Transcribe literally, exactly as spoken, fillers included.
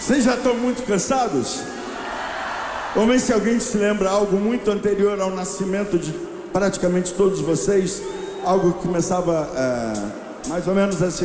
Vocês já estão muito cansados? Vamos ver se alguém se lembra algo muito anterior ao nascimento de praticamente todos vocês. Algo que começava é, mais ou menos assim.